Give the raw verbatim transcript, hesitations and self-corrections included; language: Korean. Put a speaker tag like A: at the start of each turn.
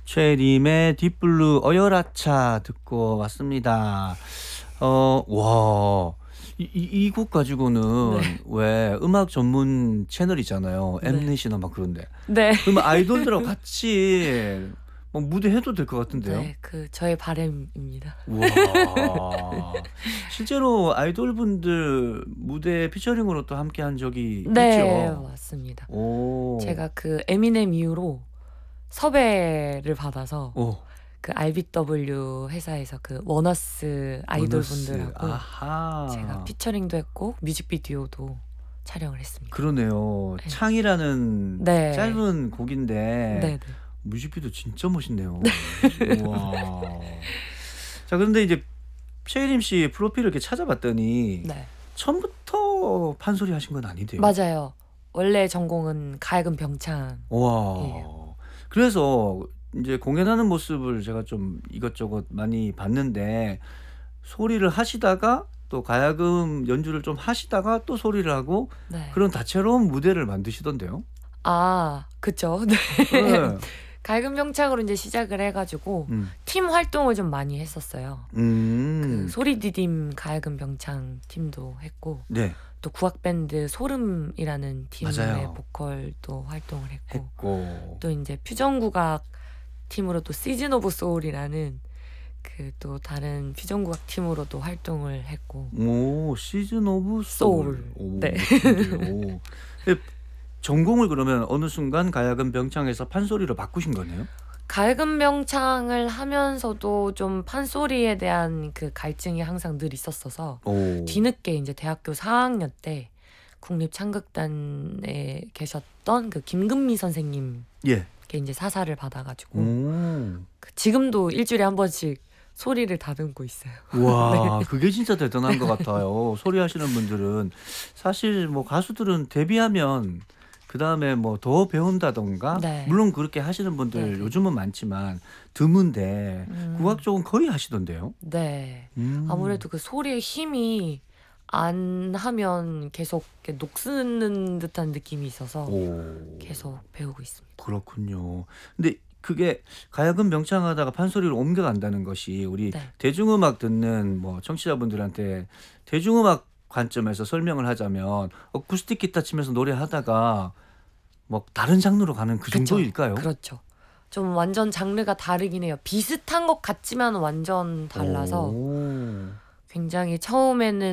A: 최림의 딥블루 어여라차 듣고 왔습니다. 어, 와. 이, 이, 이 곡 가지고는
B: 네.
A: 왜 음악 전문 채널이잖아요.
B: 네.
A: 엠넷이나 막 그런데.
B: 네.
A: 그러면 아이돌들하고 같이 뭐 무대 해도 될 것 같은데요.
B: 네, 그 저의 바람입니다.
A: 와. 실제로 아이돌분들 무대 피처링으로 또 함께 한 적이
B: 네,
A: 있죠.
B: 맞습니다.
A: 오.
B: 제가 그 에미넴 이후로 섭외를 받아서
A: 오.
B: 그 알비더블유 회사에서 그 원어스 아이돌분들하고
A: 아하.
B: 제가 피처링도 했고 뮤직비디오도 촬영을 했습니다.
A: 그러네요.
B: 네.
A: 창이라는
B: 네.
A: 짧은 곡인데
B: 네, 네.
A: 뮤직비디오 진짜 멋있네요. 우와. 자, 그런데 이제 최혜림 씨 프로필을 이렇게 찾아봤더니
B: 네.
A: 처음부터 판소리 하신 건 아니대요.
B: 맞아요. 원래 전공은 가야금 병창.
A: 와.
B: 예.
A: 그래서 이제 공연하는 모습을 제가 좀 이것저것 많이 봤는데 소리를 하시다가 또 가야금 연주를 좀 하시다가 또 소리를 하고
B: 네.
A: 그런 다채로운 무대를 만드시던데요.
B: 아, 그쵸. 네.
A: 네.
B: 가야금 병창으로 이제 시작을 해가지고
A: 음.
B: 팀 활동을 좀 많이 했었어요.
A: 음.
B: 그 소리디딤 가야금 병창 팀도 했고
A: 네.
B: 또 구악밴드 소름이라는 팀의
A: 맞아요.
B: 보컬도 활동을 했고
A: 했고.
B: 또 이제 퓨전국악 팀으로 또 시즌 오브 소울이라는 그 또 다른 퓨전국악 팀으로도 활동을 했고.
A: 오, 시즌 오브 소울.
B: 소울.
A: 오,
B: 네.
A: 멋진데요. 예, 전공을 그러면 어느 순간 가야금 병창에서 판소리로 바꾸신 거네요?
B: 가야금 병창을 하면서도 좀 판소리에 대한 그 갈증이 항상 늘 있었어서
A: 오.
B: 뒤늦게 이제 대학교 사 학년 때 국립창극단에 계셨던 그 김금미 선생님께
A: 예.
B: 이제 사사를 받아가지고
A: 오.
B: 그 지금도 일주일에 한 번씩 소리를 다듬고 있어요.
A: 와, 그게 진짜 대단한 것 같아요. 소리 하시는 분들은 사실 뭐 가수들은 데뷔하면 그 다음에 뭐 더 배운다던가
B: 네.
A: 물론 그렇게 하시는 분들
B: 네.
A: 요즘은 많지만 드문데
B: 음.
A: 국악 쪽은 거의 하시던데요.
B: 네.
A: 음.
B: 아무래도 그 소리의 힘이 안 하면 계속 이렇게 녹쓰는 듯한 느낌이 있어서
A: 오.
B: 계속 배우고 있습니다.
A: 그렇군요. 근데 그게 가야금 명창하다가 판소리로 옮겨간다는 것이 우리
B: 네.
A: 대중음악 듣는 뭐 청취자분들한테 대중음악 관점에서 설명을 하자면 어쿠스틱 기타 치면서 노래하다가 뭐 다른 장르로 가는 그
B: 그쵸?
A: 정도일까요?
B: 그렇죠. 좀 완전 장르가 다르긴 해요. 비슷한 것 같지만 완전 달라서
A: 오.
B: 굉장히 처음에는